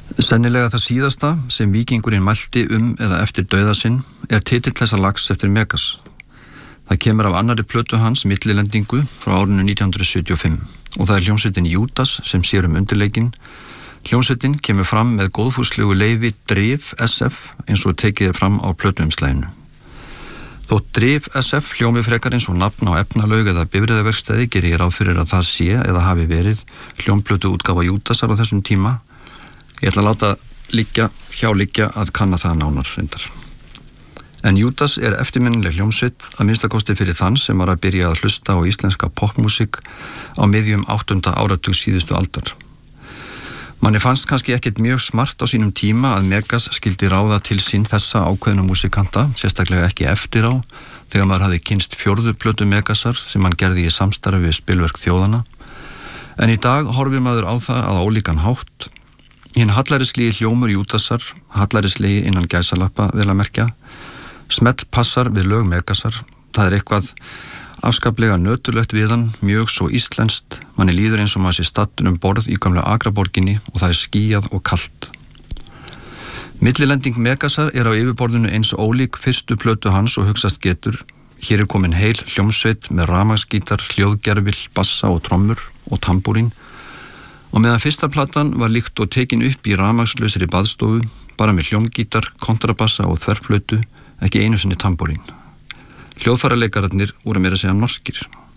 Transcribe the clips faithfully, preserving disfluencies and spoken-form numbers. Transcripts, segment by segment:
Sennilega það síðasta sem víkingurinn mælti um eða eftir dauða sinn er titill þessa lags eftir Megas. Það kemur af annarri plötu hans, Millilendingu, frá árinu nítján hundruð sjötíu og fimm og það er hljómsveitin Judas sem sér um undirleikinn. Hljómsveitin kemur fram með góðfúslegu leyfi Drif S F eins og tekið er fram á plötuumslaginu. Þótt Drif S F hljómi frekar eins og nafn á efnalaug eða bifreiðaverkstæði gerir ég ráð fyrir að það sé eða hafi verið hljómplötu útgáfa Judasar á þessum tíma. Ég ætla að láta liggja, hjá liggja að kanna það nánar reyndar. En Judas er eftirminnileg hljómsveit að minnstakosti fyrir þann sem var að byrja að hlusta á íslenska popmusik á miðjum áttunda áratug síðustu aldar. Manni fannst kannski ekkert mjög smart á sínum tíma að Megas skildi ráða til sín þessa ákveðnu músikanta, sérstaklega ekki eftir á, þegar maður hafði kynst fjórðu plötu Megasar sem hann gerði í samstarfi við spilverk þjóðana. En í dag horfir maður á það að ólíkan hátt. Hinn hallærislegi hljómur Judasar, hallærislegi innan gæsalappa vel að merkja, smell passar við lög Megasar. Það er eitthvað afskaplega nöturlegt við hann, mjög svo íslenskt. Manni líður eins og maður sé stattur um borð í gamla Akraborginni og það er skýjað og kalt. Millilending Megasar er á yfirborðinu eins ólík fyrstu plötu hans og hugsast getur. Hér er komin heil hljómsveit með rafmagnsgítar, hljóðgervill, bassa og trommur og tambúrín. Og meðan fyrsta platan var líkt og tekin upp í rafmagnslausri baðstofu, bara með hljómgítar, kontrabassa og þverflötu, ekki einu sinni tambúrín. Hljóðfæralekararnir voru meira að segja norskir.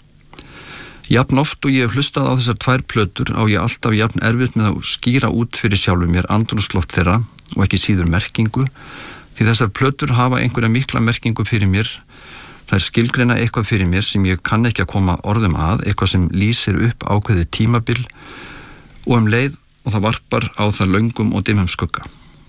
Jafn oft og ég hef hlustað á þessar tvær plötur á ég alltaf jafn erfitt með að skýra út fyrir sjálfum mér andrúmsloft þeirra og ekki síður merkingu, því þessar plötur hafa einhverja mikla merkingu fyrir mér. Það er skilgreina eitthvað fyrir mér sem ég kann ekki að koma orðum að, eitthvað sem lýsir upp ákveðið tímabil og um leið og það varpar á það löngum og dimmum skugga.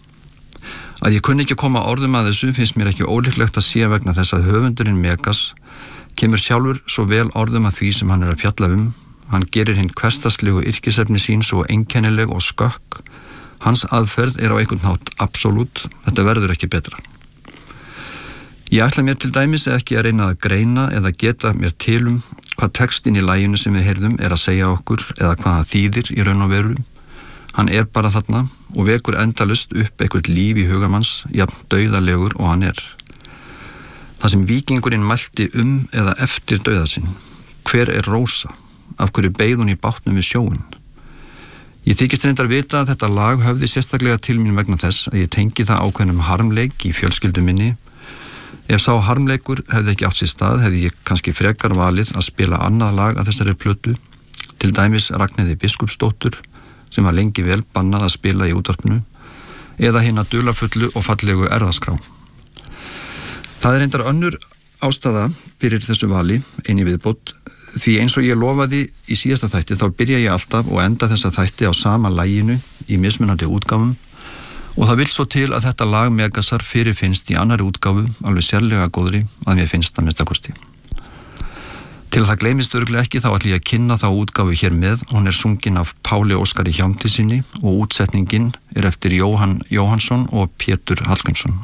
Að ég kunni ekki koma orðum að þessu finnst mér ekki ólíklegt að sé vegna þess að höfundurinn Megas kemur sjálfur svo vel orðum að því sem hann er að fjalla um. Hann gerir hinn hversdagslegu yrkisefni sín svo einkennileg og skökk. Hans aðferð er á einhvern hátt absolút. Þetta verður ekki betra. Ég ætla mér til dæmis ekki að reyna að greina eða geta mér til um hvað textin í laginu sem við heyrðum er að segja okkur eða hvað hann þýðir í raun og veru. Hann er bara þarna og vekur endalust upp eitthvað líf í hugamanns, jafn dauðalegur og hann er. Það sem víkingurinn mælti um eða eftir dauða sinn. Hver er Rósa? Af hverju beið hún í bátnum við sjóinn? Ég þykist reyndar vita að þetta lag höfði sérstaklega til mín vegna þess að ég tengi það ákveðnum harmleik í fjölskyldu minni. Ef sá harmleikur hefði ekki átt sér stað, hefði ég kannski frekar valið að spila annað lag að þessari plötu, til dæmis Ragnheiði Biskupsdóttur, sem var lengi vel bannað að spila í útvarpinu, eða hina dularfullu og fallegu erðaskrá. Það er reyndar önnur ástæða fyrir þessu vali, eini viðbót, því eins og ég lofaði í síðasta þætti þá byrja ég alltaf og enda þessa þætti á sama laginu í mismunandi útgáfum og það vill svo til að þetta lag Megasar fyrirfinnst í annari útgáfu, alveg sérlega góðri að mér finnst að minnstakosti. Til að það gleymist örugglega ekki þá ætla ég að kynna þá útgáfu hér með. Hún er sungin af Páli Óskari Hjálmtýsinni og útsetningin er eftir Jóhann Jóhannsson og Pétur Hallgrímsson.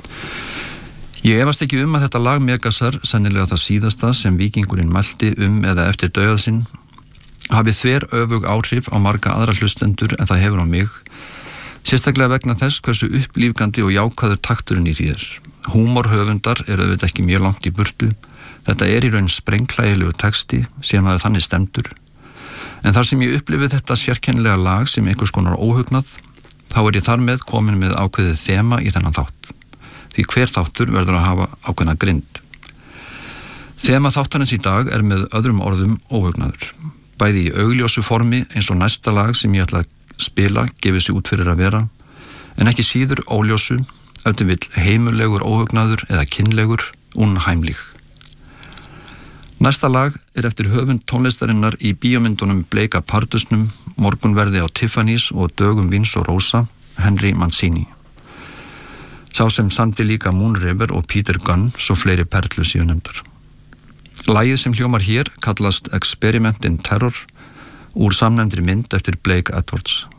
Ég efast ekki um að þetta lag Megasar, sennilega það síðasta sem víkingurinn mælti um eða eftir dauða sinn, hafi þver öfug áhrif á marga aðra hlustendur en það hefur á mig, sérstaklega vegna þess hversu upplífgandi og jákvæður takturinn í því er. Húmor höfundar er auðvitað ekki mjög langt í burtu. Þetta er í raun sprengklægilegu texti sem maður þannig stemdur. En þar sem ég upplifið þetta sérkennilega lag sem einhvers konar óhugnað, þá er ég þar með komin með ákveðið þema í þennan þátt. Því hver þáttur verður að hafa ákveðna grind. Þema þáttarins í dag er með öðrum orðum óhugnaður. Bæði í augljósu formi eins og næsta lag sem ég ætla að spila gefið sig út fyrir að vera, en ekki síður óljósu, ef til vill heimurlegur óhugnaður eða kynlegur, unheimlich. Næsta lag er eftir höfund tónlistarinnar í bíómyndunum Bleika pardusnum, Morgunverði á Tiffany's og Dögum víns og rósa, Henry Mancini. Sá sem samdi líka Moon River og Peter Gunn, svo fleiri perlu séu nefndar. Lagið sem hljómar hér kallast Experiment in Terror úr samnefndri mynd eftir Blake Edwards.